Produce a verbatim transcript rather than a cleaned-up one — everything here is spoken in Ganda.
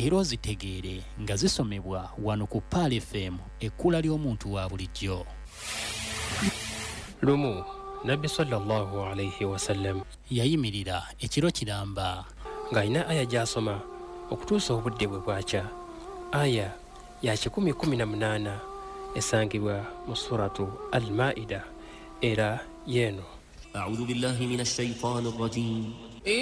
era ozitegeere nga zisomebwa wano ku Paal F M ekkula ly'omuntu wa bulijjo. Lumu Nabbi sallallahu alayhi wa sallam yayimirira ekiro kiramba ng'alina aya gy'asoma okutuusa obudde bwe bwakya. Aya ya kikumi kumi na munaana esangibwa mu suratu Al-Maida era yeeno. A'udhu billahi minash shaytanir rajim.